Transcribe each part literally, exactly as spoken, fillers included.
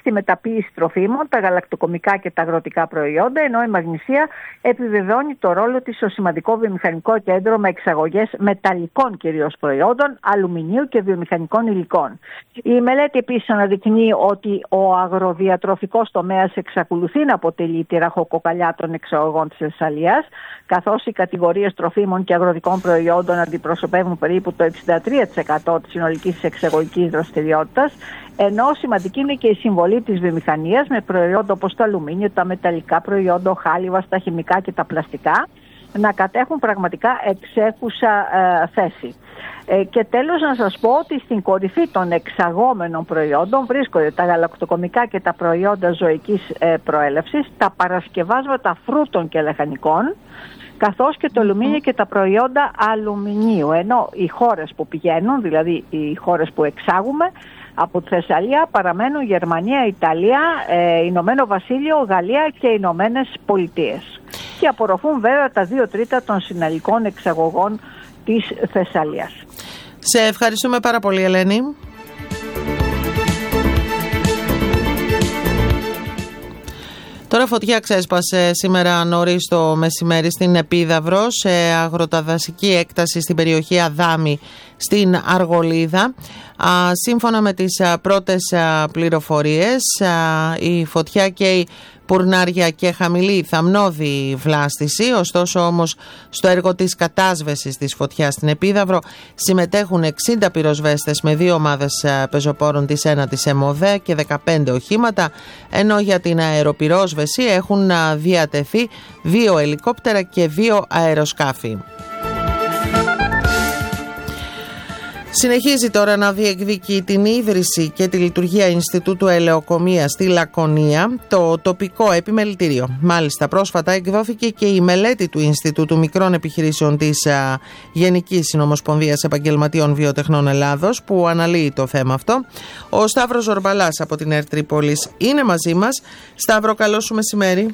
στη μεταποίηση τροφίμων, τα γαλακτοκομικά και τα αγροτικά προϊόντα, ενώ η Μαγνησία επιβεβαιώνει το ρόλο της ως σημαντικό βιομηχανικό κέντρο με εξαγωγές μεταλλικών κυρίως προϊόντων, αλουμινίου και βιομηχανικών υλικών. Η μελέτη επίσης αναδεικνύει ότι ο αγροδιατροφικός τομέας εξακολουθεί να αποτελεί τη ραχοκοκαλιά των εξαγωγών της Θεσσαλίας, καθώς οι κατηγορίες τροφίμων και αγροτικών προϊόντων αντιπροσωπεύουν περίπου το εξήντα τρία τοις εκατό της συνολικής εξαγωγικής δραστηριότητας, ενώ σημαντική είναι και η συμβολή της βιομηχανίας με προϊόντα όπως το αλουμίνιο, τα μεταλλικά προϊόντα, ο χάλιβας, τα χημικά και τα πλαστικά να κατέχουν πραγματικά εξέχουσα ε, θέση. Ε, και τέλος να σας πω ότι στην κορυφή των εξαγόμενων προϊόντων βρίσκονται τα γαλακτοκομικά και τα προϊόντα ζωικής ε, προέλευσης, τα παρασκευάσματα φρούτων και λαχανικών, καθώς και το αλουμίνιο και τα προϊόντα αλουμινίου, ενώ οι χώρες που πηγαίνουν, δηλαδή οι χώρες που εξάγουμε από τη Θεσσαλία, παραμένουν Γερμανία, Ιταλία, ε, Ηνωμένο Βασίλειο, Γαλλία και Ηνωμένες Πολιτείες. Και απορροφούν βέβαια τα δύο τρίτα των συναλλικών εξαγωγών της Θεσσαλίας. Σε ευχαριστούμε πάρα πολύ, Ελένη. Τώρα φωτιά ξέσπασε σήμερα νωρίς το μεσημέρι στην Επίδαυρο, σε αγροταδασική έκταση στην περιοχή Αδάμη στην Αργολίδα. Α, σύμφωνα με τις α, πρώτες α, πληροφορίες, α, η φωτιά καίει πουρνάρια και χαμηλή θαμνώδη βλάστηση. Ωστόσο όμως στο έργο της κατάσβεσης της φωτιάς στην Επίδαυρο συμμετέχουν εξήντα πυροσβέστες με δύο ομάδες πεζοπόρων της ένατης ΕΜΟΔΕ και δεκαπέντε οχήματα, ενώ για την αεροπυρόσβεση έχουν διατεθεί δύο ελικόπτερα και δύο αεροσκάφη. Συνεχίζει τώρα να διεκδικεί την ίδρυση και τη λειτουργία Ινστιτούτου Ελαιοκομείας στη Λακωνία το τοπικό επιμελητήριο. Μάλιστα, πρόσφατα εκδόθηκε και η μελέτη του Ινστιτούτου Μικρών Επιχειρήσεων της α, Γενικής Συνομοσπονδίας Επαγγελματιών Βιοτεχνών Ελλάδος, που αναλύει το θέμα αυτό. Ο Σταύρος Ζορμπαλάς από την ΕΡΤ Τρίπολης είναι μαζί μας. Σταύρο, καλό σου μεσημέρι.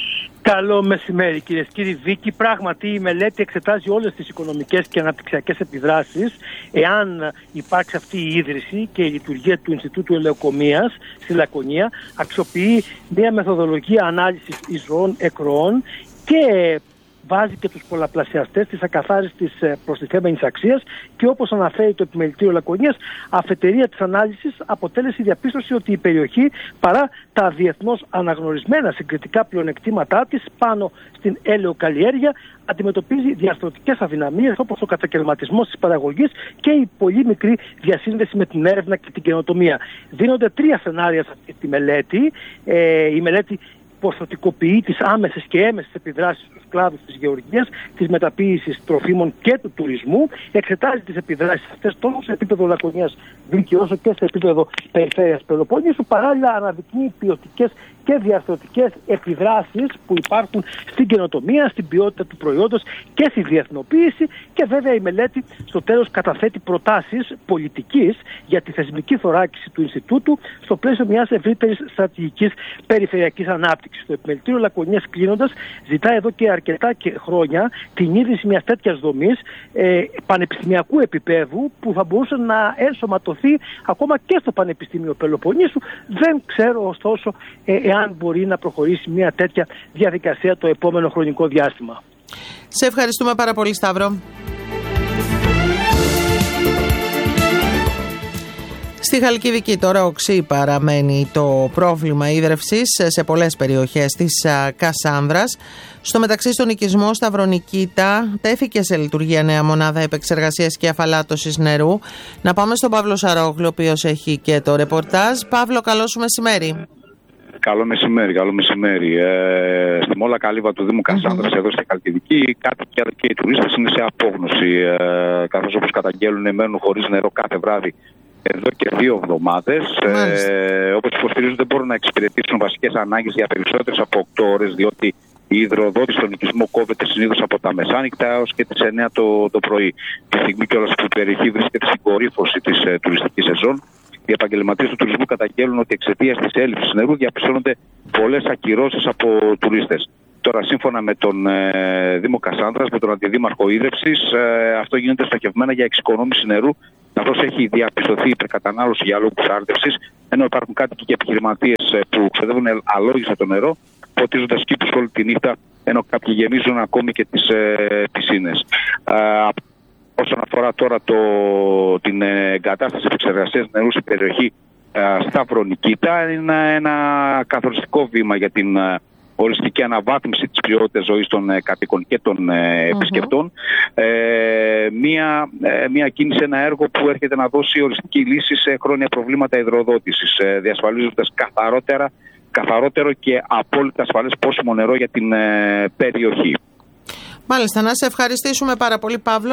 Καλό μεσημέρι, κυρίες και κύριοι. Βίκη, πράγματι η μελέτη εξετάζει όλες τις οικονομικές και αναπτυξιακές επιδράσεις εάν υπάρξει αυτή η ίδρυση και η λειτουργία του Ινστιτούτου Ελαιοκομείας στη Λακωνία. Αξιοποιεί μια μεθοδολογία ανάλυσης εισρωών εκροών και βάζει και τους πολλαπλασιαστές της ακαθάριστης προστιθέμενης αξίας και, όπως αναφέρει το Επιμελητήριο Λακωνίας, αφετηρία της ανάλυσης αποτέλεσε η διαπίστωση ότι η περιοχή, παρά τα διεθνώς αναγνωρισμένα συγκριτικά πλεονεκτήματά της πάνω στην έλαιοκαλλιέργεια, αντιμετωπίζει διαστρωτικές αδυναμίες όπως ο κατακαιρματισμός της παραγωγής και η πολύ μικρή διασύνδεση με την έρευνα και την καινοτομία. Δίνονται τρία σενάρια σε αυτή τη μελέτη. Ε, η μελέτη ποσοτικοποιεί τις άμεσες και έμεσες επιδράσεις στους κλάδους της γεωργίας, της μεταποίησης τροφίμων και του τουρισμού. Εξετάζει τις επιδράσεις αυτές τόσο σε επίπεδο Λακωνίας Βίκη όσο και σε επίπεδο περιφέρειας Πελοπόννησου. Παράλληλα αναδεικνύει ποιοτικές και διαρθρωτικές επιδράσεις που υπάρχουν στην καινοτομία, στην ποιότητα του προϊόντος και στη διεθνοποίηση. Και βέβαια η μελέτη στο τέλος καταθέτει προτάσεις πολιτικής για τη θεσμική θωράκιση του Ινστιτούτου στο πλαίσιο μιας ευρύτερης στρατηγικής περιφερειακής ανάπτυξης. Το Επιμελητήριο Λακωνίας, κλείνοντας, ζητά εδώ και αρκετά και χρόνια την ίδρυση μιας τέτοιας δομής ε, πανεπιστημιακού επίπεδου που θα μπορούσε να ενσωματωθεί ακόμα και στο Πανεπιστήμιο Πελοποννήσου. Δεν ξέρω ωστόσο ε, εάν μπορεί να προχωρήσει μια τέτοια διαδικασία το επόμενο χρονικό διάστημα. Σε ευχαριστούμε πάρα πολύ, Σταύρο. Στη Χαλκιδική τώρα οξύ παραμένει το πρόβλημα ίδρευσης σε πολλές περιοχές της Κασάνδρας. Στο μεταξύ, στον οικισμό Σταυρονικήτα τέθηκε σε λειτουργία νέα μονάδα επεξεργασίας και αφαλάτωσης νερού. Να πάμε στον Παύλο Σαρόγλου, ο οποίος έχει και το ρεπορτάζ. Παύλο, καλό σου μεσημέρι. Καλό μεσημέρι, καλό μεσημέρι. Ε, στη Μόλα Καλύβα του Δήμου Κασάνδρας, mm-hmm. εδώ στη Χαλκιδική, κάτοικοι και οι τουρίστες είναι σε απόγνωση. Ε, καθώς, όπως καταγγέλουν, μένουν χωρίς νερό κάθε βράδυ εδώ και δύο εβδομάδες. Ε, όπως υποστηρίζουν, δεν μπορούν να εξυπηρετήσουν βασικές ανάγκες για περισσότερες από οκτώ ώρες, διότι η υδροδότηση στον οικισμό κόβεται συνήθως από τα μεσάνυχτα έως και τις εννιά το, το πρωί. Τη στιγμή κιόλας που η περιοχή βρίσκεται στην κορύφωση της ε, τουριστικής σεζόν, οι επαγγελματίες του τουρισμού καταγγέλνουν ότι εξαιτίας της έλλειψης νερού διαπιστώνονται πολλές ακυρώσεις από τουρίστες. Τώρα, σύμφωνα με τον ε, Δήμο Κασάνδρας, με τον Αντιδήμαρχο Ίδρευσης, ε, αυτό γίνεται στοχευμένα για εξοικονόμηση νερού καθώς έχει διαπιστωθεί υπερκατανάλωση για λόγους άρδευσης, ενώ υπάρχουν κάτοικοι και επιχειρηματίες που ξοδεύουν αλόγιστα το νερό, ποτίζοντας κήπους όλη τη νύχτα, ενώ κάποιοι γεμίζουν ακόμη και τις ε, πισίνες. Ε, όσον αφορά τώρα το, την εγκατάσταση επεξεργασίας νερού στην περιοχή ε, Σταυρονικήτα, είναι ένα καθοριστικό βήμα για την ε, οριστική αναβάθμιση της ποιότητας ζωής των ε, κατοίκων και των ε, επισκεπτών. Mm-hmm. Ε, μία, ε, μία κίνηση, ένα έργο που έρχεται να δώσει οριστική λύση σε χρόνια προβλήματα υδροδότησης, ε, διασφαλίζοντας καθαρότερα καθαρότερο και απόλυτα ασφαλές πόσιμο νερό για την ε, περιοχή. Μάλιστα, να σε ευχαριστήσουμε πάρα πολύ, Παύλο.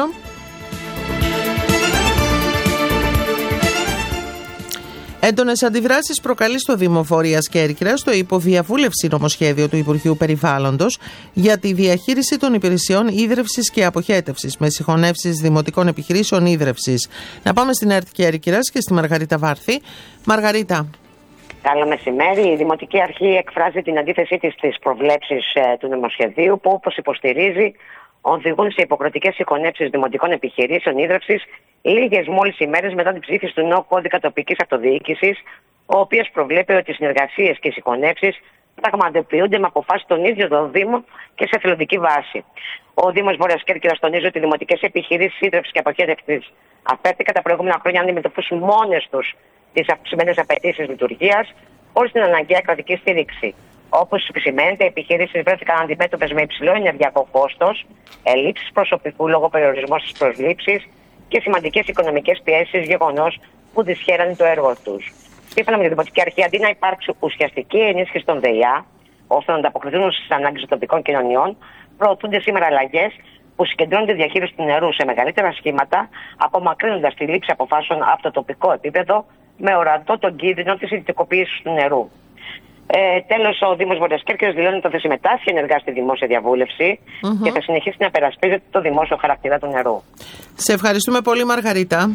Έντονες αντιδράσεις προκαλεί στο Δήμο Βόρειας Κέρκυρας το υποδιαβούλευση νομοσχέδιο του Υπουργείου Περιβάλλοντος για τη διαχείριση των υπηρεσιών ίδρευσης και αποχέτευσης με συγχωνεύσεις δημοτικών επιχειρήσεων ίδρευσης. Να πάμε στην ΕΡΤ Κέρκυρας και στη Μαργαρίτα Βάρθη. Μαργαρίτα. Καλό μεσημέρι. Η Δημοτική Αρχή εκφράζει την αντίθεσή της στις προβλέψεις ε, του νομοσχεδίου που, όπως υποστηρίζει, οδηγούν σε υποκριτικές συγχωνεύσεις δημοτικών επιχειρήσεων ίδρυυσης λίγες μόλις ημέρες μετά την ψήφιση του νέου κώδικα τοπικής αυτοδιοίκησης, ο οποίος προβλέπει ότι οι συνεργασίες και οι συγχωνεύσεις πραγματοποιούνται με αποφάσεις των ίδιων των Δήμων και σε εθελοντική βάση. Ο Δήμος Βόρειας Κέρκυρας τονίζει ότι οι δημοτικές επιχειρήσεις ίδρυυσης και αποχέτευσης αφέθηκαν τα προηγούμενα χρόνια να αντιμετωπίσουν μόνες τους τις αυξημένες απαιτήσεις λειτουργίας, χωρίς την αναγκαία κρατική στήριξη. Όπως επισημαίνεται, οι επιχειρήσεις βρέθηκαν αντιμέτωπες με υψηλό ενεργειακό κόστος, ελλείψεις προσωπικού λόγω περιορισμού στις προσλήψεις και σημαντικές οικονομικές πιέσεις, γεγονός που δυσχέρανε το έργο τους. Σύμφωνα με τη Δημοτική Αρχή, αντί να υπάρξει ουσιαστική ενίσχυση των ΔΕΙΑ, ώστε να ανταποκριθούν στις ανάγκες των τοπικών κοινωνιών, προωθούνται σήμερα αλλαγές που συγκεντρώνουν τη διαχείριση του νερού σε μεγαλύτερα σχήματα, απομακρύνοντας τη λήψη αποφάσεων από το τοπικό επίπεδο, με ορατό τον κίνδυνο της ιδιωτικοποίησης του νερού. Ε, τέλος, ο Δήμος Βόρειας Κέρκυρας δηλώνει ότι θα συμμετάσχει ενεργά στη δημόσια διαβούλευση mm-hmm. και θα συνεχίσει να υπερασπίζεται το δημόσιο χαρακτήρα του νερού. Σε ευχαριστούμε πολύ, Μαργαρίτα.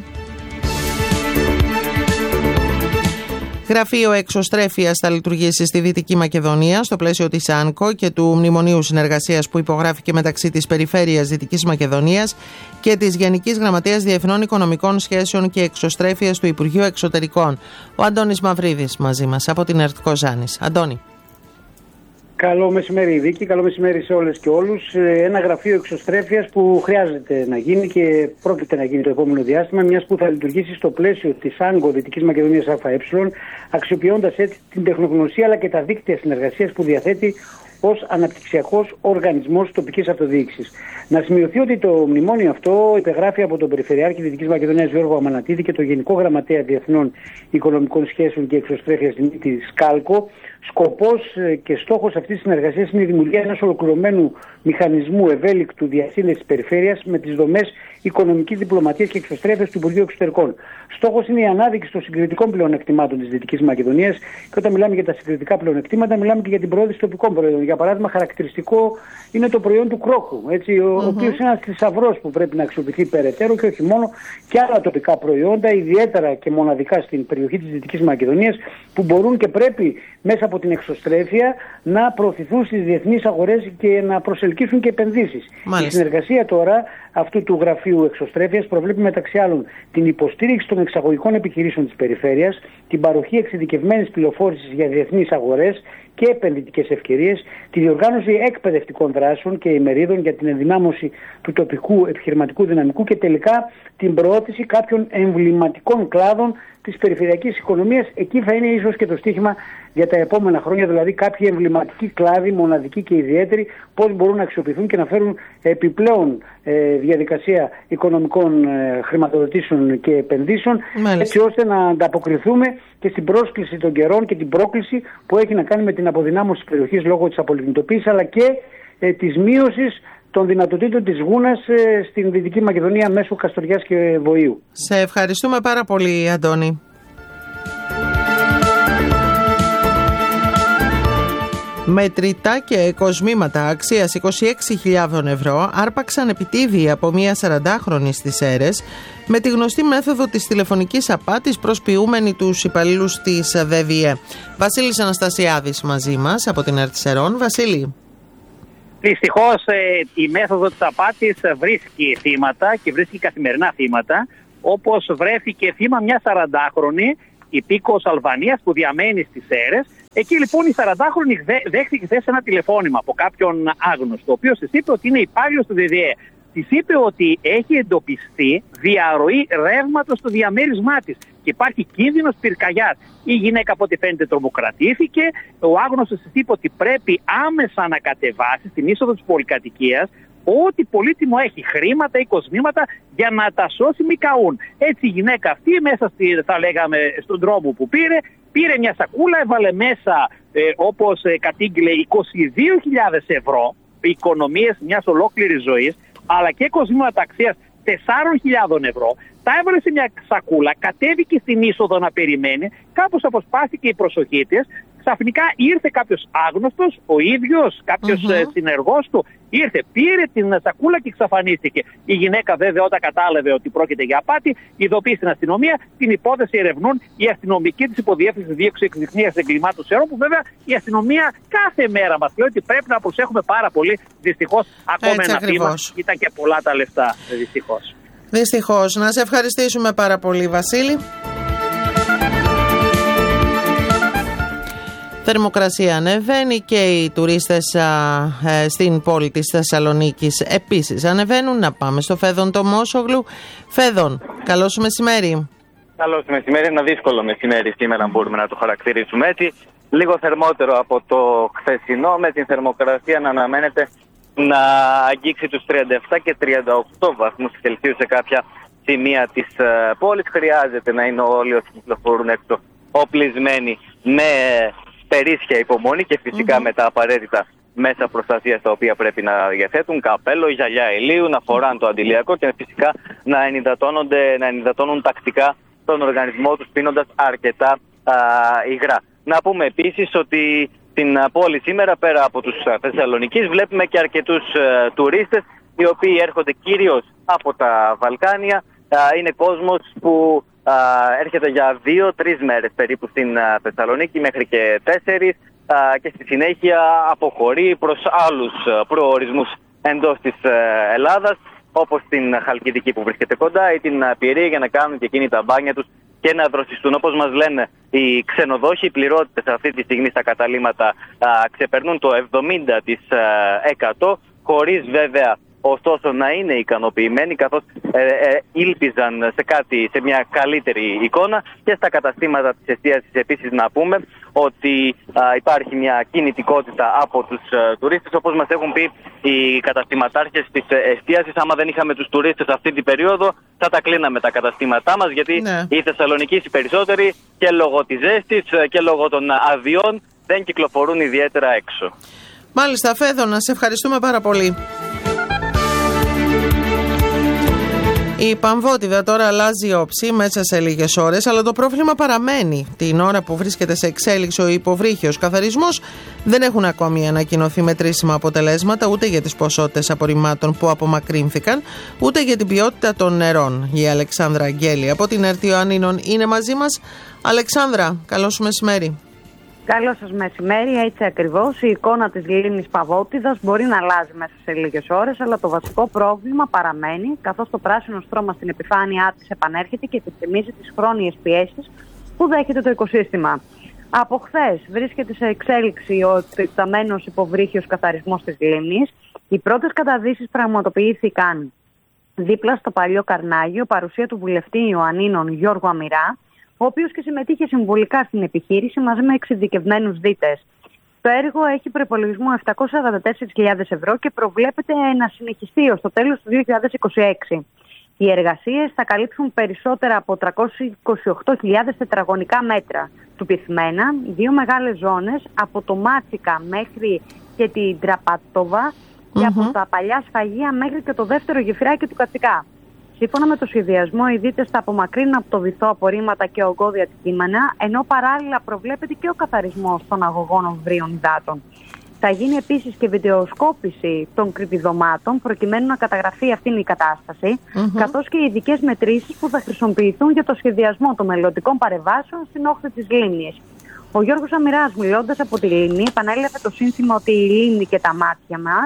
Γραφείο εξωστρέφειας θα λειτουργήσει στη Δυτική Μακεδονία στο πλαίσιο της ΑΝΚΟ και του Μνημονίου Συνεργασίας που υπογράφηκε μεταξύ της Περιφέρειας Δυτικής Μακεδονίας και της Γενικής Γραμματείας Διεθνών Οικονομικών Σχέσεων και Εξωστρέφειας του Υπουργείου Εξωτερικών. Ο Αντώνης Μαυρίδης μαζί μας από την ΕΡΤ Κοζάνης. Αντώνη. Καλό μεσημέρι, Βίκη. Καλό μεσημέρι σε όλες και όλους. Ένα γραφείο εξωστρέφειας που χρειάζεται να γίνει και πρόκειται να γίνει το επόμενο διάστημα, μιας που θα λειτουργήσει στο πλαίσιο της ΑΝΚΟ Δυτικής Μακεδονίας ΑΕ, αξιοποιώντας έτσι την τεχνογνωσία αλλά και τα δίκτυα συνεργασίας που διαθέτει ως αναπτυξιακός οργανισμός τοπικής αυτοδιοίκησης. Να σημειωθεί ότι το μνημόνιο αυτό υπεγράφει από τον Περιφερειάρχη Δυτικής Μακεδονίας Γιώργο Αμανατίδη και τον Γενικό Γραμματέα Διεθνών Οικονομικών Σχέσεων και Εξωστρέφειας Δημήτρη Σκάλκο. Σκοπός και στόχος αυτής της συνεργασίας είναι η δημιουργία ενός ολοκληρωμένου μηχανισμού ευέλικτου διασύνδεσης της περιφέρειας με τις δομές οικονομικής διπλωματίας και εξωστρέφειας του Υπουργείου Εξωτερικών. Στόχος είναι η ανάδειξη των συγκριτικών πλεονεκτημάτων της Δυτικής Μακεδονίας και όταν μιλάμε για τα συγκριτικά πλεονεκτήματα, μιλάμε και για την προώθηση τοπικών προϊόντων. Για παράδειγμα, χαρακτηριστικό είναι το προϊόν του κρόκου, έτσι, ο, mm-hmm. ο οποίος είναι ένας θησαυρός που πρέπει να αξιοποιηθεί περαιτέρω και όχι μόνο, και άλλα τοπικά προϊόντα, ιδιαίτερα και μοναδικά στην περιοχή της Δυτικής Μακεδονίας, που μπορούν και πρέπει μέσα από την εξωστρέφεια να προωθηθούν στις διεθνείς αγορές και να προσελκύσουν και επενδύσεις. Η συνεργασία τώρα αυτού του γραφείου εξωστρέφειας προβλέπει μεταξύ άλλων την υποστήριξη των εξαγωγικών επιχειρήσεων της περιφέρειας, την παροχή εξειδικευμένης πληροφόρησης για διεθνείς αγορές και επενδυτικές ευκαιρίες, τη διοργάνωση εκπαιδευτικών δράσεων και ημερίδων για την ενδυνάμωση του τοπικού επιχειρηματικού δυναμικού και τελικά την προώθηση κάποιων εμβληματικών κλάδων της περιφερειακής οικονομίας. Εκεί θα είναι ίσως και το στίχημα για τα επόμενα χρόνια, δηλαδή κάποιοι εμβληματικοί κλάδοι, μοναδικοί και ιδιαίτεροι, πώς μπορούν να αξιοποιηθούν και να φέρουν επιπλέον ε, διαδικασία οικονομικών ε, χρηματοδοτήσεων και επενδύσεων, Μάλιστα. έτσι ώστε να ανταποκριθούμε και στην πρόσκληση των καιρών και την πρόκληση που έχει να κάνει με την αποδυνάμωση της περιοχής λόγω της απολιγνητοποίησης, αλλά και ε, της μείωσης των δυνατοτήτων της γούνας ε, στην Δυτική Μακεδονία μέσω Καστοριάς και Βοήου. Σε ευχαριστούμε πάρα πολύ, Αντώνη. Μετρητά και κοσμήματα αξίας είκοσι έξι χιλιάδες ευρώ άρπαξαν επιτίδη από μία σαραντάχρονη στις Σέρρες με τη γνωστή μέθοδο της τηλεφωνικής απάτης προσποιούμενη τους υπαλλήλους της ΔΕΔΙΕ. Βασίλης Αναστασιάδης μαζί μας από την ΕΡΤ Σερών. Βασίλη. Δυστυχώς η μέθοδο της απάτης βρίσκει θύματα και βρίσκει καθημερινά θύματα. όπως βρέθηκε θύμα μια σαραντάχρονη υπήκοος Αλβανίας που διαμένει στις Σέρρες. Εκεί λοιπόν η σαραντάχρονη δέχτηκε χθες ένα τηλεφώνημα από κάποιον άγνωστο, ο οποίος της είπε ότι είναι υπάλληλος του ΔΔΕ. Της είπε ότι έχει εντοπιστεί διαρροή ρεύματος στο διαμέρισμά της και υπάρχει κίνδυνος πυρκαγιάς. Η γυναίκα, από ό,τι φαίνεται, τρομοκρατήθηκε. Ο άγνωστος της είπε ότι πρέπει άμεσα να κατεβάσει στην είσοδο της πολυκατοικίας ό,τι πολύτιμο έχει, χρήματα ή κοσμήματα, για να τα σώσει μη καούν. Έτσι η γυναίκα αυτή, μέσα στη, θα λέγαμε, στον δρόμο που πήρε, πήρε μια σακούλα, έβαλε μέσα, ε, όπως ε, κατήγγειλε, είκοσι δύο χιλιάδες ευρώ, οικονομίες μιας ολόκληρης ζωής, αλλά και κοσμήματα αξίας τεσσάρων χιλιάδων ευρώ. Τα έβαλε σε μια σακούλα, κατέβηκε στην είσοδο να περιμένει, κάπως αποσπάστηκε η προσοχή της. Ξαφνικά ήρθε κάποιος άγνωστος, ο ίδιος, κάποιος mm-hmm. συνεργός του, ήρθε, πήρε την σακούλα και εξαφανίστηκε. Η γυναίκα, βέβαια, όταν κατάλαβε ότι πρόκειται για απάτη, ειδοποίησε την αστυνομία. Την υπόθεση ερευνούν οι αστυνομικοί της Υποδιεύθυνσης Δίωξης Εξυχνίας Εγκλημάτων Σερών, που βέβαια η αστυνομία κάθε μέρα μας λέει ότι πρέπει να προσέχουμε πάρα πολύ. Δυστυχώς, ακόμα έτσι, ένα θύμα, ήταν και πολλά τα λεφτά, δυστυχώς. Δυστυχώς. Να σε ευχαριστήσουμε πάρα πολύ, Βασίλη. Θερμοκρασία ανεβαίνει και οι τουρίστες α, ε, στην πόλη της Θεσσαλονίκης επίσης ανεβαίνουν. Να πάμε στο Φέδων Τομόσογλου. Φέδων, καλώς μεσημέρι. Καλώς μεσημέρι, ένα δύσκολο μεσημέρι σήμερα μπορούμε να το χαρακτηρίσουμε έτσι. Λίγο θερμότερο από το χθεσινό, με την θερμοκρασία να αναμένεται να αγγίξει τους τριάντα επτά και τριάντα οκτώ βαθμούς Κελσίου σε κάποια σημεία της uh, πόλης. Χρειάζεται να είναι όλοι όσοι κυκλοφορούν έξω οπλισμένοι με περίσσια υπομονή και φυσικά mm-hmm. με τα απαραίτητα μέσα προστασίας τα οποία πρέπει να διαθέτουν, καπέλο, γυαλιά ηλίου, να φοράνε το αντιλιακό και φυσικά να ενυδατώνονται, να ενυδατώνουν τακτικά τον οργανισμό τους πίνοντας αρκετά α, υγρά. Να πούμε επίσης ότι στην πόλη σήμερα, πέρα από τους Θεσσαλονικείς, βλέπουμε και αρκετούς α, τουρίστες οι οποίοι έρχονται κυρίως από τα Βαλκάνια. Α, είναι κόσμος που α, έρχεται για δύο-τρεις μέρες περίπου στην α, Θεσσαλονίκη, μέχρι και τέσσερις, α, και στη συνέχεια αποχωρεί προς άλλους α, προορισμούς εντός της α, Ελλάδας, όπως την Χαλκιδική που βρίσκεται κοντά ή την Πειραιά, για να κάνουν και εκείνοι τα μπάνια τους και να δροσιστούν. Όπως μας λένε οι ξενοδόχοι, οι πληρότητες αυτή τη στιγμή στα καταλύματα α, ξεπερνούν το εβδομήντα τοις εκατό, χωρίς βέβαια ωστόσο να είναι ικανοποιημένοι, καθώς ε, ε, ήλπιζαν σε κάτι, σε μια καλύτερη εικόνα. Και στα καταστήματα της εστίασης επίσης να πούμε ότι α, υπάρχει μια κινητικότητα από τους α, τουρίστες. Όπως μας έχουν πει οι καταστηματάρχες της εστίασης, άμα δεν είχαμε τους τουρίστες αυτή την περίοδο θα τα κλείναμε τα καταστήματά μας, γιατί ναι. οι Θεσσαλονικείς οι περισσότεροι, και λόγω της ζέστης και λόγω των αδειών, δεν κυκλοφορούν ιδιαίτερα έξω. Μάλιστα, Φέδο, να σε ευχαριστούμε πάρα πολύ. Η Παμβότιδα τώρα αλλάζει όψη μέσα σε λίγες ώρες, αλλά το πρόβλημα παραμένει. Την ώρα που βρίσκεται σε εξέλιξη ο υποβρύχιος καθαρισμός, δεν έχουν ακόμη ανακοινωθεί μετρήσιμα αποτελέσματα ούτε για τις ποσότητες απορριμμάτων που απομακρύνθηκαν, ούτε για την ποιότητα των νερών. Η Αλεξάνδρα Αγγέλη από την ΕΡΤ Ιωαννίνων είναι μαζί μας. Αλεξάνδρα, καλό σου μεσημέρι. Καλό σας μεσημέρι, έτσι ακριβώς. Η εικόνα της λίμνης Παμβότιδας μπορεί να αλλάζει μέσα σε λίγες ώρες, αλλά το βασικό πρόβλημα παραμένει, καθώς το πράσινο στρώμα στην επιφάνειά της επανέρχεται και επιθυμίζει τις χρόνιες πιέσεις που δέχεται το οικοσύστημα. Από χθες βρίσκεται σε εξέλιξη ο εκτεταμένος υποβρύχιος καθαρισμός της λίμνης. Οι πρώτες καταδύσεις πραγματοποιήθηκαν δίπλα στο παλιό Καρνάγιο, παρουσία του βουλευτή Ιωαννίνων Γιώργου Αμυρά, ο οποίος και συμμετείχε συμβολικά στην επιχείρηση μαζί με εξειδικευμένους δίτες. Το έργο έχει προϋπολογισμό επτακόσιες σαράντα τέσσερις χιλιάδες ευρώ και προβλέπεται να συνεχιστεί ως το τέλος του δύο χιλιάδες είκοσι έξι. Οι εργασίες θα καλύψουν περισσότερα από τριακόσιες είκοσι οκτώ χιλιάδες τετραγωνικά μέτρα του πυθμένα, δύο μεγάλες ζώνες από το Μάτσικα μέχρι και την Τραπατόβα και mm-hmm. από τα παλιά σφαγεία μέχρι και το δεύτερο γεφυράκι του Κατσικά. Σύμφωνα με το σχεδιασμό, οι δίτες θα απομακρύνουν από το βυθό απορρίμματα και ογκώδια αντικείμενα, ενώ παράλληλα προβλέπεται και ο καθαρισμός των αγωγών βρίων υδάτων. Θα γίνει επίσης και βιντεοσκόπηση των κρυπηδωμάτων, προκειμένου να καταγραφεί αυτήν η κατάσταση, mm-hmm. καθώς και οι ειδικές μετρήσεις που θα χρησιμοποιηθούν για το σχεδιασμό των μελλοντικών παρεμβάσεων στην όχθη της λίμνης. Ο Γιώργος Αμυράς, μιλώντας από τη λίμνη, επανέλαβε το σύνθημα ότι η λίμνη και τα μάτια μας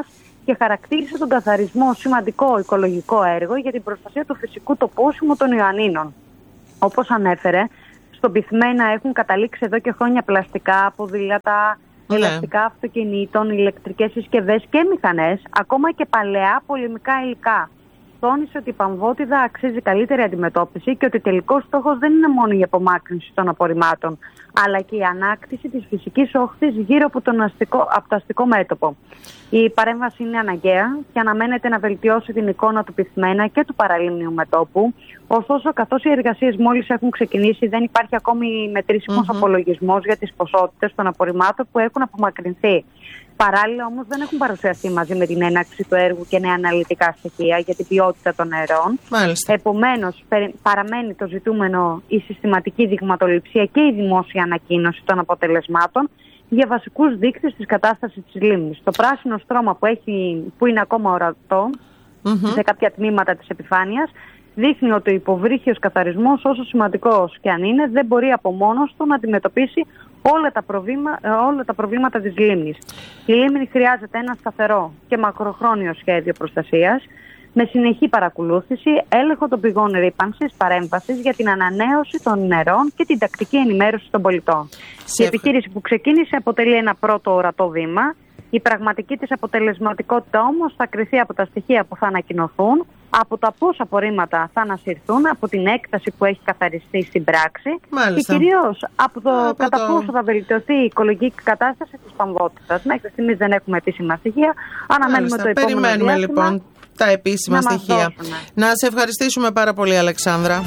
και χαρακτήρισε τον καθαρισμό σημαντικό οικολογικό έργο για την προστασία του φυσικού τοπόσιμου των Ιωαννίνων. Όπως ανέφερε, στον Πυθμένα έχουν καταλήξει εδώ και χρόνια πλαστικά, ποδήλατα, ναι. ελαστικά αυτοκινήτων, ηλεκτρικές συσκευές και μηχανές, ακόμα και παλαιά πολεμικά υλικά. Τόνισε ότι η Παμβότιδα αξίζει καλύτερη αντιμετώπιση και ότι τελικός στόχος δεν είναι μόνο η απομάκρυνση των απορριμμάτων, αλλά και η ανάκτηση της φυσικής όχθης γύρω από, τον αστικό, από το αστικό μέτωπο. Η παρέμβαση είναι αναγκαία και αναμένεται να βελτιώσει την εικόνα του Πυθμένα και του παραλίμνιου μετώπου. Ωστόσο, καθώς οι εργασίες μόλις έχουν ξεκινήσει, δεν υπάρχει ακόμη μετρήσιμος mm-hmm. απολογισμός για τις ποσότητες των απορριμμάτων που έχουν απομακρυνθεί. Παράλληλα, όμως, δεν έχουν παρουσιαστεί μαζί με την έναρξη του έργου και νέα αναλυτικά στοιχεία για την ποιότητα των νερών. Επομένως, παραμένει το ζητούμενο η συστηματική δειγματοληψία και η δημόσια ανακοίνωση των αποτελεσμάτων για βασικούς δείκτες της κατάστασης της λίμνης. Το πράσινο στρώμα που, έχει, που είναι ακόμα ορατό mm-hmm. σε κάποια τμήματα της επιφάνειας δείχνει ότι ο υποβρύχιος καθαρισμός, όσο σημαντικός και αν είναι, δεν μπορεί από μόνος του να αντιμετωπίσει όλα τα, προβλήμα, όλα τα προβλήματα της λίμνης. Η λίμνη χρειάζεται ένα σταθερό και μακροχρόνιο σχέδιο προστασίας, με συνεχή παρακολούθηση, έλεγχο των πηγών ρύπανσης, παρέμβασης για την ανανέωση των νερών και την τακτική ενημέρωση των πολιτών. Σε... Η επιχείρηση που ξεκίνησε αποτελεί ένα πρώτο ορατό βήμα. Η πραγματική της αποτελεσματικότητα όμως θα κριθεί από τα στοιχεία που θα ανακοινωθούν, από τα πόσα απορρίμματα θα ανασυρθούν, από την έκταση που έχει καθαριστεί στην πράξη. Μάλιστα. Και κυρίως από το από κατά το... πόσο θα βελτιωθεί η οικολογική κατάσταση της Παμβότιδας. Μέχρι στιγμής δεν έχουμε επίσημα στοιχεία. Αναμένουμε Μάλιστα. το επόμενο Περιμένουμε διάστημα, λοιπόν τα επίσημα να στοιχεία. Να σε ευχαριστήσουμε πάρα πολύ, Αλεξάνδρα.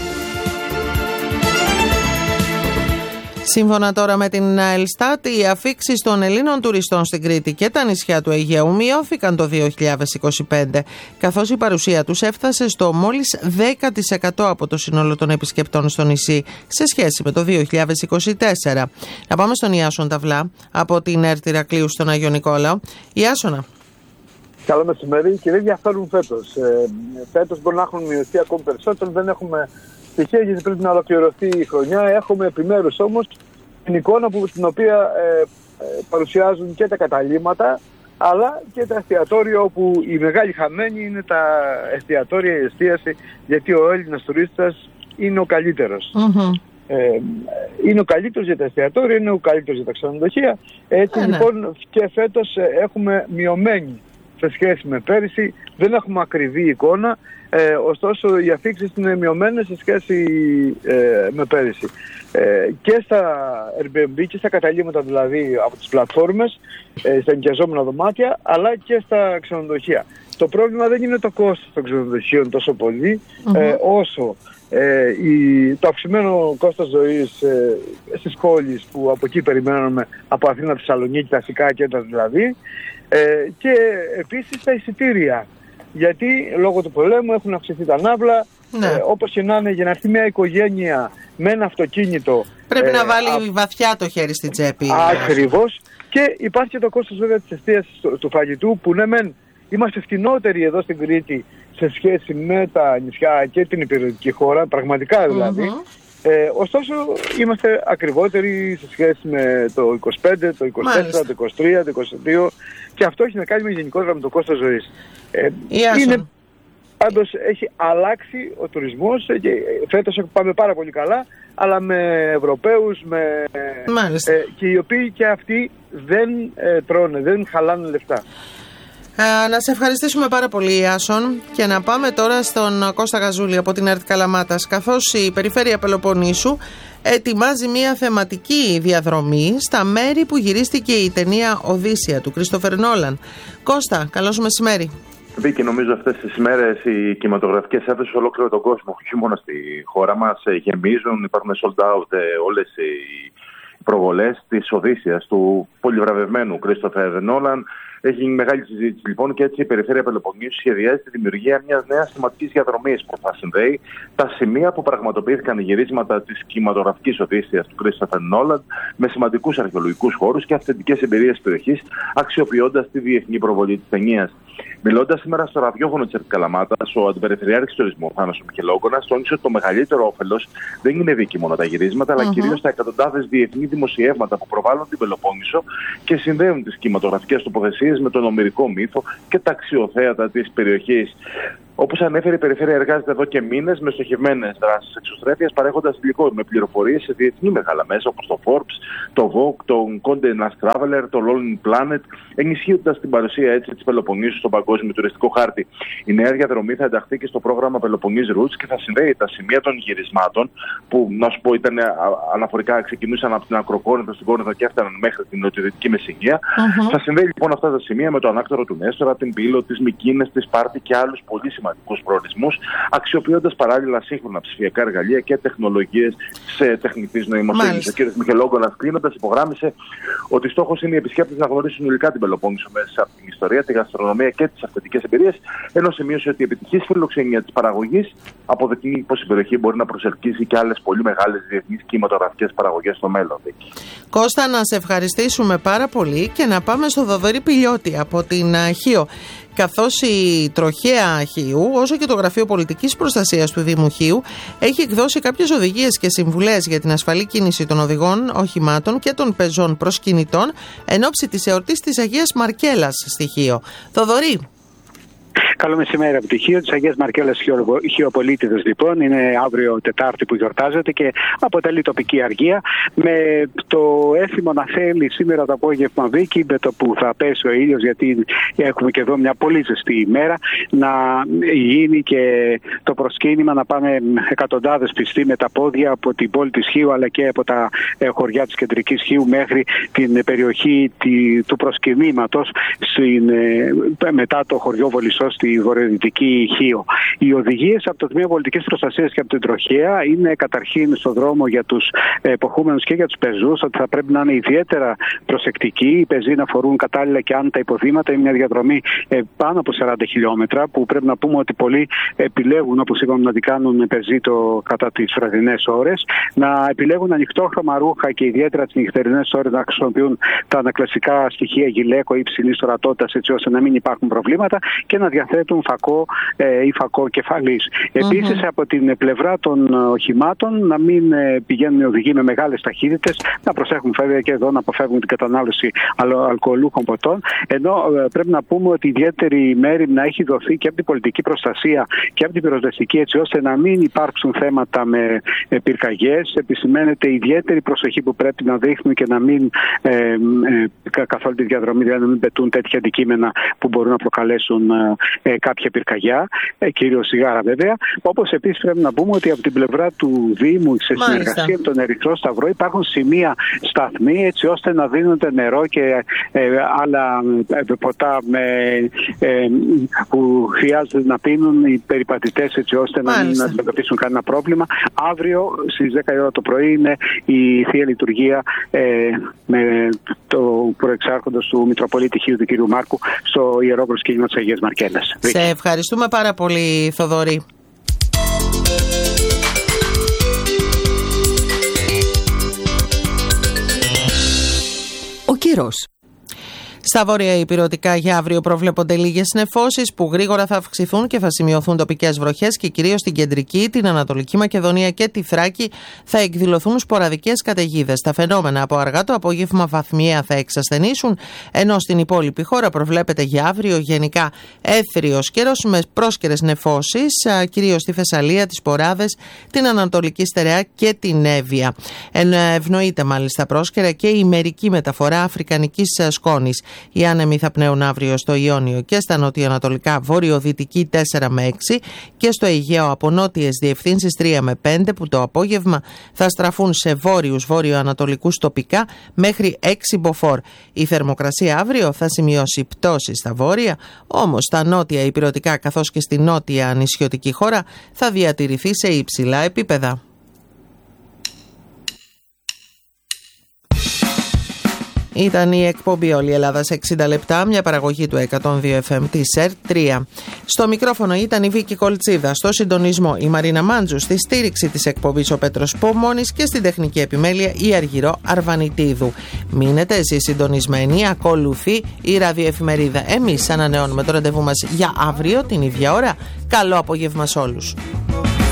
Σύμφωνα τώρα με την Ελστάτ, οι αφίξεις των Ελλήνων τουριστών στην Κρήτη και τα νησιά του Αιγαίου μειώθηκαν το δύο χιλιάδες είκοσι πέντε, καθώς η παρουσία τους έφτασε στο μόλις δέκα τοις εκατό από το σύνολο των επισκεπτών στο νησί σε σχέση με το δύο χιλιάδες είκοσι τέσσερα. Να πάμε στον Ιάσον Ταυλά από την ΕΡΤ Ηρακλείου στον Άγιο Νικόλαο. Ιάσονα. Καλό μεσημέρι. Και δεν διαφέρουν φέτος. Ε, φέτος μπορεί να έχουν μειωθεί ακόμη περισσότερο. Δεν έχουμε στοιχεία γιατί πρέπει να ολοκληρωθεί η χρονιά. Έχουμε επιμέρους όμως την εικόνα που, στην οποία ε, ε, παρουσιάζουν και τα καταλύματα αλλά και τα εστιατόρια, όπου η μεγάλη χαμένη είναι τα εστιατόρια, η εστίαση, γιατί ο Έλληνας τουρίστας είναι ο καλύτερος. Mm-hmm. Ε, είναι ο καλύτερος για τα εστιατόρια, είναι ο καλύτερος για τα ξενοδοχεία. Έτσι ε, λοιπόν ναι. και φέτος έχουμε μειωμένη σε σχέση με πέρυσι, δεν έχουμε ακριβή εικόνα, ε, ωστόσο οι αφίξεις είναι μειωμένες σε σχέση ε, με πέρυσι. Ε, και στα Airbnb και στα καταλύματα, δηλαδή από τις πλατφόρμες, ε, στα ενοικιαζόμενα δωμάτια, αλλά και στα ξενοδοχεία. Το πρόβλημα δεν είναι το κόστος των ξενοδοχείων τόσο πολύ, mm-hmm. ε, όσο ε, η, το αυξημένο κόστος ζωής ε, στις πόλεις που από εκεί περιμένουμε, από Αθήνα, Θεσσαλονίκη, τα αστικά κέντρα δηλαδή, ε, και επίσης τα εισιτήρια. Γιατί λόγω του πολέμου έχουν αυξηθεί τα ναύλα, ναι. ε, όπως και να είναι, για να έρθει μια οικογένεια με ένα αυτοκίνητο. Πρέπει ε, να βάλει α... βαθιά το χέρι στην τσέπη. Ακριβώς. Και υπάρχει και το κόστος βέβαια της εστίασης του, του φαγητού, που ναι μεν είμαστε φτηνότεροι εδώ στην Κρήτη σε σχέση με τα νησιά και την υπηρετική χώρα, πραγματικά δηλαδή. Mm-hmm. Ε, ωστόσο είμαστε ακριβότεροι σε σχέση με το είκοσι πέντε, το είκοσι τέσσερα, Μάλιστα. το είκοσι τρία, το είκοσι δύο, και αυτό έχει να κάνει με γενικότερα με το κόστος ζωής. Ε, είναι, πάντως έχει αλλάξει ο τουρισμός και φέτος πάμε πάρα πολύ καλά, αλλά με Ευρωπαίους με, ε, και οι οποίοι και αυτοί δεν ε, τρώνε, δεν χαλάνε λεφτά. Ε, να σε ευχαριστήσουμε πάρα πολύ, Ιάσον, και να πάμε τώρα στον Κώστα Γαζούλη από την ΕΡΤ Καλαμάτας, καθώς η Περιφέρεια Πελοποννήσου ετοιμάζει μια θεματική διαδρομή στα μέρη που γυρίστηκε η ταινία Οδύσσεια του Κρίστοφερ Νόλαν. Κώστα, καλώς μεσημέρι. Βίκυ, νομίζω αυτές τις ημέρες οι κινηματογραφικές αίθουσες σε ολόκληρο τον κόσμο, όχι μόνο στη χώρα μας, γεμίζουν, υπάρχουν sold out όλες οι προβολές της Οδύσσειας του πολυβραβευμένου Κρίστοφερ Νόλαν. Έχει γίνει μεγάλη συζήτηση λοιπόν, και έτσι η Περιφέρεια Πελοποννήσου σχεδιάζει τη δημιουργία μιας νέας θεματικής διαδρομής που θα συνδέει τα σημεία που πραγματοποιήθηκαν γυρίσματα της κινηματογραφικής Οδύσσειας του Κρίστοφερ Νόλαν με σημαντικούς αρχαιολογικούς χώρους και αυθεντικές εμπειρίες της περιοχής, αξιοποιώντας τη διεθνή προβολή της ταινίας. Μιλώντας σήμερα στο ραδιόφωνο της ΕΡΤ Καλαμάτας, ο Αντιπεριφερειάρχης Τουρισμού Θάνος Μιχελόγκονας τόνισε ότι το μεγαλύτερο όφελος δεν είναι δίκη μόνο τα γυρίσματα, αλλά mm-hmm. κυρίως τα εκατοντάδες διεθνή δημοσιεύματα που προβάλλουν την Πελοπόννησο και συνδέουν τις κινηματογραφικές τοποθεσίες σχέση με τον ομηρικό μύθο και τα αξιοθέατα της περιοχής. Όπως ανέφερε, η Περιφέρεια εργάζεται εδώ και μήνες με στοχευμένες δράσεις εξωστρέφειας, παρέχοντας υλικό με πληροφορίες σε διεθνή μεγάλα μέσα όπως το Forbes, το Vogue, το Condé Nast Traveler, το Lonely Planet, ενισχύοντας την παρουσία έτσι της Πελοποννήσου στον παγκόσμιο τουριστικό χάρτη. Η νέα διαδρομή θα ενταχθεί και στο πρόγραμμα Peloponnese Routes και θα συνδέει τα σημεία των γυρισμάτων, που να σου πω ήταν αναφορικά, ξεκινούσαν από την Ακροκόρινθο στην Κόρινθο και έφταναν μέχρι την νοτιοδυτική Μεσσηνία. Uh-huh. Θα συνδέει λοιπόν αυτά τα σημεία με το ανάκτορο του Νέστορα, την Πύλο, τις Μικίνες, τη Σπάρτη και άλλους πολύ σημαντικούς προορισμούς, αξιοποιώντας παράλληλα σύγχρονα ψηφιακά εργαλεία και τεχνολογίες σε τεχνητής νοημοσύνης. Ο κ. Μιχελόγκονας, κλείνοντας, υπογράμμισε ότι στόχος είναι οι επισκέπτες να γνωρίσουν υλικά την Πελοπόννησο μέσα από την ιστορία, τη γαστρονομία και τις αυθεντικές εμπειρίες, ενώ σημείωσε ότι η επιτυχής φιλοξενία της παραγωγής αποδεικνύει πως η περιοχή μπορεί να προσελκύσει και άλλες πολύ μεγάλες διεθνείς κινηματογραφικές παραγωγές στο μέλλον. Κώστα, να σε ευχαριστήσουμε πάρα πολύ και να πάμε στο Θοδωρή Πηλιώτη από την Χίο. Καθώς η Τροχέα Χίου, όσο και το Γραφείο Πολιτικής Προστασίας του Δήμου Χίου, έχει εκδώσει κάποιες οδηγίες και συμβουλές για την ασφαλή κίνηση των οδηγών, οχημάτων και των πεζών προσκυνητών εν ώψη της εορτής της Αγίας Μαρκέλας στη Χίο. Θοδωρή. Καλό μεσημέρι από τη Χίο, της Αγίας Μαρκέλας Χιοπολίτιδος λοιπόν. Είναι αύριο Τετάρτη που γιορτάζεται και αποτελεί τοπική αργία. Με το έθιμο να θέλει σήμερα το απόγευμα, Βίκη, με το που θα πέσει ο ήλιος, γιατί έχουμε και εδώ μια πολύ ζεστή ημέρα, να γίνει και το προσκύνημα, να πάνε εκατοντάδες πιστοί με τα πόδια από την πόλη της Χίου αλλά και από τα χωριά της κεντρικής Χίου μέχρι την περιοχή του προσκυνήματος μετά το χωριό Βολισσό στη βορειοδυτική Χίο. Οι οδηγίες από το Τμήμα Πολιτικής Προστασίας και από την Τροχέα είναι καταρχήν στο δρόμο για τους εποχούμενους και για τους πεζούς ότι θα πρέπει να είναι ιδιαίτερα προσεκτικοί. Οι πεζοί να φορούν κατάλληλα και άνετα υποδήματα. Είναι μια διαδρομή πάνω από σαράντα χιλιόμετρα που πρέπει να πούμε ότι πολλοί επιλέγουν, όπως είπαμε, να την κάνουν πεζοί το, κατά τις βραδινές ώρες. Να επιλέγουν ανοιχτόχρωμα ρούχα και ιδιαίτερα τις νυχτερινές ώρες να χρησιμοποιούν τα ανακλαστικά στοιχεία γυλαίκο ή υψηλής ορατότητας, έτσι ώστε να μην υπάρχουν προβλήματα και να διαθέτουν φακό ε, ή φακό κεφαλής. Mm-hmm. Επίσης, από την πλευρά των οχημάτων, να μην ε, πηγαίνουν οι οδηγοί με μεγάλες ταχύτητες, να προσέχουν βέβαια και εδώ να αποφεύγουν την κατανάλωση αλκοολούχων ποτών. Ενώ ε, πρέπει να πούμε ότι ιδιαίτερη μέρη να έχει δοθεί και από την πολιτική προστασία και από την πυροσβεστική, έτσι ώστε να μην υπάρξουν θέματα με ε, πυρκαγιές. Επισημαίνεται ιδιαίτερη προσοχή που πρέπει να δείχνουν και να μην ε, ε, καθ' όλη τη διαδρομή, δηλαδή να μην πετούν τέτοια αντικείμενα που μπορούν να προκαλέσουν ε, κάποια πυρκαγιά, ε, κυρίως σιγάρα βέβαια. Όπως επίσης πρέπει να πούμε ότι από την πλευρά του Δήμου, σε συνεργασία με τον Ερυθρό Σταυρό, υπάρχουν σημεία σταθμοί έτσι ώστε να δίνονται νερό και ε, άλλα ε, ποτά με, ε, που χρειάζεται να πίνουν οι περιπατητές, έτσι ώστε Μάλιστα. να μην αντιμετωπίσουν κανένα πρόβλημα. Αύριο στις δέκα η ώρα το πρωί είναι η Θεία Λειτουργία ε, με το προεξάρχοντος του Μητροπολίτη Χίου του κ. Μάρκου στο Ιερό Προσκύνημα της Αγίας Μαρκέλας. Σε ευχαριστούμε πάρα πολύ, Θοδωρή. Ο καιρός. Στα βόρεια υπηρετικά για αύριο προβλέπονται λίγες νεφώσεις που γρήγορα θα αυξηθούν και θα σημειωθούν τοπικές βροχές και κυρίως στην κεντρική, την Ανατολική Μακεδονία και τη Θράκη θα εκδηλωθούν σποραδικές καταιγίδες. Τα φαινόμενα από αργά το απόγευμα βαθμιαία θα εξασθενήσουν, ενώ στην υπόλοιπη χώρα προβλέπεται για αύριο γενικά έθριος καιρός με πρόσκαιρες νεφώσεις, κυρίως στη Θεσσαλία, τις Ποράδες, την Ανατολική Στερεά και την Εύβοια. Ευνοείται μάλιστα πρόσκαιρα και η μερική μεταφορά αφρικανικής σκόνης. Οι άνεμοι θα πνέουν αύριο στο Ιόνιο και στα νοτιοανατολικά βορειοδυτική τέσσερα με έξι και στο Αιγαίο από νότιες διευθύνσεις τρία με πέντε, που το απόγευμα θα στραφούν σε βόρειους βορειοανατολικούς τοπικά μέχρι έξι μποφόρ. Η θερμοκρασία αύριο θα σημειώσει πτώση στα βόρεια, όμως στα νότια υπηρετικά καθώς και στη νότια νησιωτική χώρα θα διατηρηθεί σε υψηλά επίπεδα. Ήταν η εκπομπή Όλη η Ελλάδα σε εξήντα λεπτά, μια παραγωγή του εκατόν δύο εφ εμ της ΕΡΤ τρία. Στο μικρόφωνο ήταν η Βίκη Κολτσίδα, στο συντονισμό η Μαρίνα Μάντζου, στη στήριξη της εκπομπής ο Πέτρος Πομώνης και στην τεχνική επιμέλεια η Αργυρό Αρβανιτίδου. Μείνετε εσείς συντονισμένοι, ακολουθεί η ραδιοεφημερίδα. Εμείς ανανεώνουμε το ραντεβού μας για αύριο την ίδια ώρα. Καλό απόγευμα σε όλους.